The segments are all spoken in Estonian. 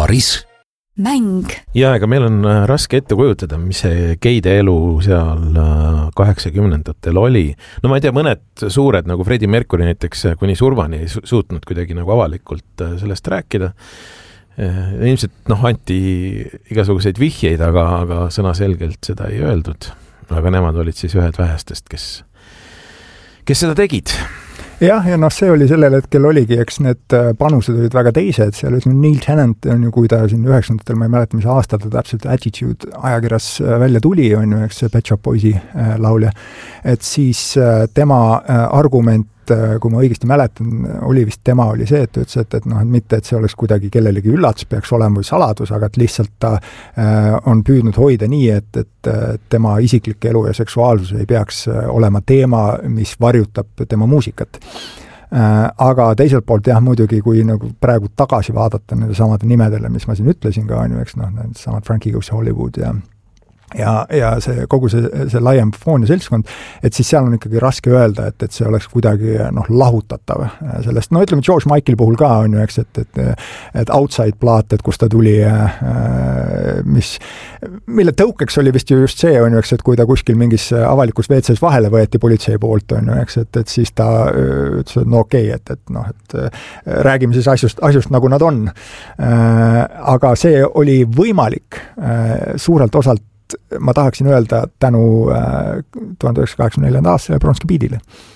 baaris. Mäng. Ja ega meil on raske ette kujutada, mis see geide elu seal 80-ndatel oli. No ma ei tea, mõned suured nagu Freddie Mercury näiteks kuni surmani ei suutnud kuidagi nagu avalikult sellest rääkida. Ilmselt anti igasuguseid vihjeid, aga sõnaselgelt seda ei öeldud. Aga nemad olid siis ühed vähestest, kes seda tegid. Jah, ja see oli sellel hetkel oligi, eks need panused olid väga teised, seal Neil Tennant on ju, kui ta siin 90-ndatel, ma ei mäleta, mis aastal ta täpselt Attitude ajakirjas välja tuli, on ju, eks Pet Shop Boysi laulja, et siis tema argument, kui ma õigesti mäletan, oli vist tema oli see, et ütles, et mitte, et see oleks kuidagi kellelegi üllatus peaks olema või saladus, aga et lihtsalt ta on püüdnud hoida nii, et tema isiklik elu ja seksuaalsus ei peaks olema teema, mis varjutab tema muusikat. Aga teiselt poolt jah, muidugi, kui nagu praegu tagasi vaadata nende samade nimedele, mis ma siin ütlesin ka, on ju, eks need samad Frankie Goes to Hollywood ja see kogu see laiem foon ja seltskond, et siis seal on ikkagi raske öelda, et see oleks kuidagi lahutatav sellest. No ütleme, George Michael puhul ka on ju, eks, et Outside plaat, et kus ta tuli, mille tõukeks oli vist ju just see, on ju, eks, et kui ta kuskil mingis avalikus WC-s vahele võeti politsei poolt, on ju, eks, et siis ta ütles, et no okei, et räägime siis asjust nagu nad on. Aga see oli võimalik suurelt osalt, ma tahaksin öelda tänu 1984. aastasele Bronski Beatile.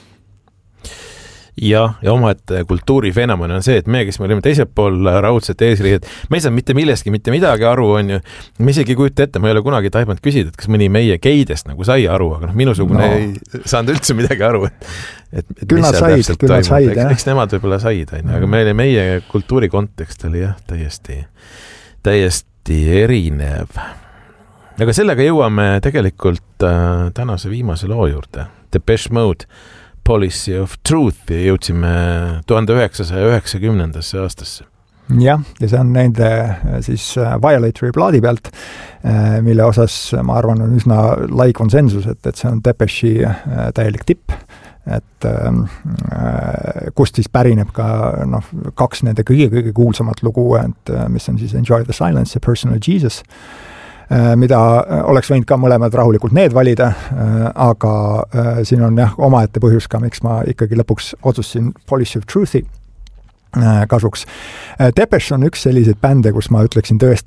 Ja omaette kultuurifenomen on see, et me, kes me olime teisel pool raudset eesriiet, me ei saa mitte millestki, mitte midagi aru, on ju. Me isegi kujuta ette, ma ei ole kunagi taibanud küsida, et kas mõni meie geidest nagu sai aru, aga minusugune ei saanud üldse midagi aru, et küll nad said. Eks nemad võib-olla said, aga meie kultuuri kontekst oli jah, täiesti erinev. Aga sellega jõuame tegelikult tänase viimase loo juurde. Depeche Mode, Policy of Truth, ja jõudsime 1990. aastasse. Jah, ja see on nende siis Violatory plaadi pealt, mille osas ma arvan on üsna lai konsensus, et see on Depeche'i täielik tipp, et kust siis pärineb ka kaks nende kõige kuulsamat lugu, mis on siis Enjoy the Silence ja Personal Jesus, mida oleks võinud ka mõlemad rahulikult need valida, aga siin on jah omaette põhjus ka, miks ma ikkagi lõpuks otsustasin Policy of Truthi kasuks. Depeche on üks selliseid bände, kus ma ütleksin tõesti,